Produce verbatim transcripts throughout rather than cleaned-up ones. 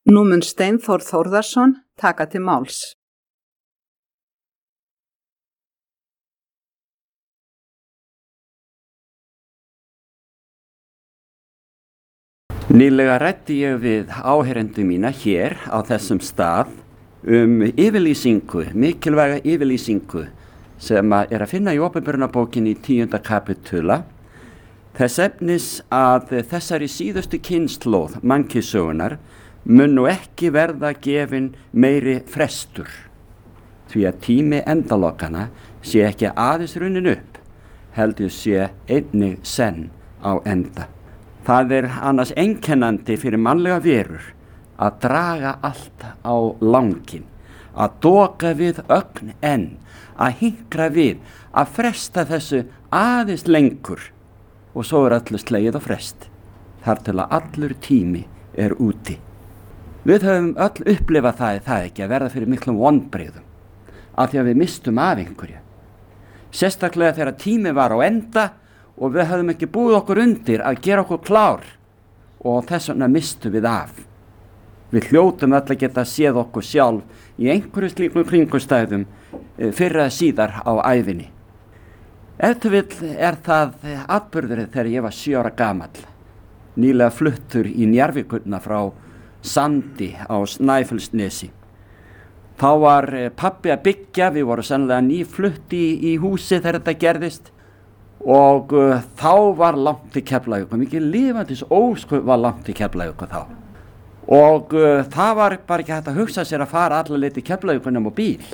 Nú mun Steinþór Þórðarson taka til máls. Nýlega ræddi ég við áheyrendur mína hér á þessum stað um yfirlýsingu, mikilvæga yfirlýsingu sem er að finna í opinberunarbókinni í tíunda kapitula. Þess efnis að þessari síðustu kynslóð mannkynssögunnar mun nú ekki verða gefin meiri frestur, því að tími endalokana sé ekki aðeins runnin upp, heldur sé einnig senn á enda. Það er annars einkennandi fyrir mannlega verur að draga allt á langinn, að doka við ögn enn, að hinkra við, að fresta þessu aðeins lengur og svo er öllu slegið á frest, þar til að allur tími er úti. Við höfum öll upplifað það, það ekki að verða fyrir miklum vonbrigðum, af því að við mistum af einhverju. Sérstaklega þegar tími var á enda og við höfum ekki búið okkur undir að gera okkur klár og þess vegna mistum við af. Við hljótum öll að geta séð okkur sjálf í einhverju slíkum kringumstæðum fyrr eða síðar á ævinni. Ef til vill er það atburðurinn þegar ég var sjö ára gamall, nýlega fluttur í Njarðvíkurna frá Sandi á Snæfellsnesi. Þá var pabbi að byggja, við vorum sennilega nýflutt í, í húsi þegar þetta gerðist og uh, þá var langt til Keflavíkur, mikið lifandis ósköp var langt til Keflavíkur þá. Og uh, það var bara ekki hægt að hugsa sér að fara alla leið til Keflavíkur nema á bíl.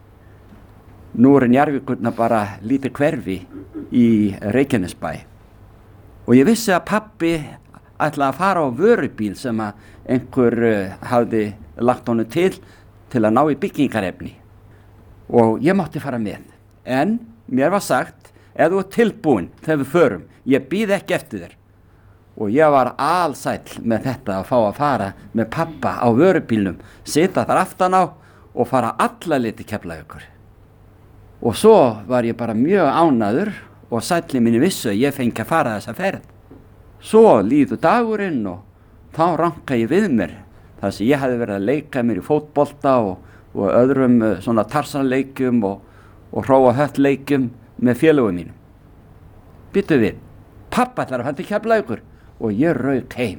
Nú er Njarðvíkurna bara lítið hverfi í Reykjanesbæ. Og ég vissi að pabbi ætlaði að fara á vörubíl sem að einhver uh, hafði lagt honum til til að ná í byggingarefni. Og ég mátti fara með. En mér var sagt, ef þú ert tilbúin þegar við förum, ég bíð ekki eftir þér. Og ég var alsæll með þetta að fá að fara með pappa á vörubílnum, sita þar aftan á og fara alla leið til Keflavíkur. Og svo var ég bara mjög ánægður og sæll í minni vissu að ég fengi að fara þessa ferð. Svo líður dagurinn og þá ranka ég við mér þar sem ég hefði verið að leika mér í fótbolta og, og öðrum uh, svona tarsanleikjum og, og hróa höttleikjum með félögum mínum. Býttu við, pappa ætlar að fara til Keflavíkur og ég rauk heim.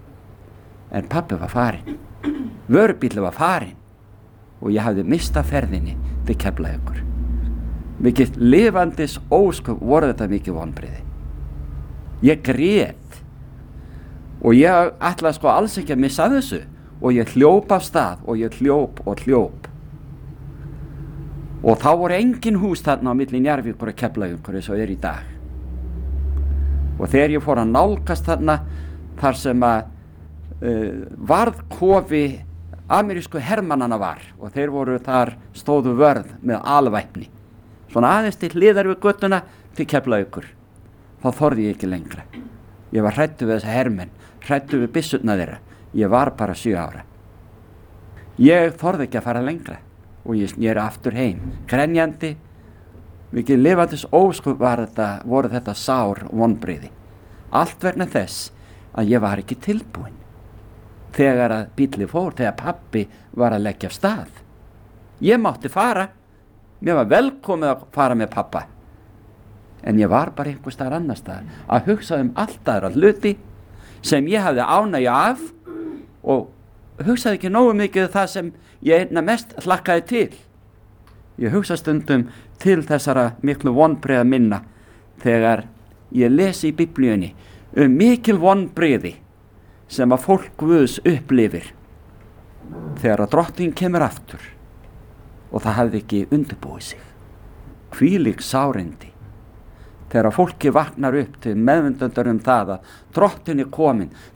En pappi var farinn, vörubíllinn var farinn og ég hafði mistað ferðinni til Keflavíkur. Mikið lifandis ósköp voru þetta mikið vonbrigði. Ég grét og ég ætlaði sko alls ekki að missa þessu og ég hljóp af stað og ég hljóp og hljóp. Og þá voru engin hús þarna á milli Njarðvíkur og Keflavíkur eins og er í dag. Og þegar ég fór að nálgast þarna þar sem að uh, varðkofi amerísku hermannana var og þeir voru þar stóðu vörð með alvæpni. Svona aðeins til hliðar við göttuna til Keflavíkur. Þá þorði ég ekki lengra. Ég var hræddur við þessa hermenn, hræddur við byssurnar þeirra. Ég var bara sjö ára. Ég þorði ekki að fara lengra og ég sneri aftur heim, grenjandi. Mikið lifandis ósköp var þetta, voru þetta sár vonbrigði. Allt vegna þess að ég var ekki tilbúin. Þegar að bíllinn fór, þegar pabbi var að leggja af stað. Ég mátti fara. Mér var velkomið að fara með pappa. En ég var bara einhvers staðar annars staðar að hugsa um allt aðra hluti sem ég hafði ánægju af og hugsaði ekki nógu mikið það sem ég einna mest hlakkaði til. Ég hugsa stundum til þessara miklu vonbrigða minna þegar ég lesi í Biblíunni um mikil vonbrigði sem að fólk Guðs upplifir þegar að drottinn kemur aftur og það hafði ekki undirbúið sig. Hvílík sárindi þegar fólki vaknar upp til meðvindundar um það að drottinn er kominn,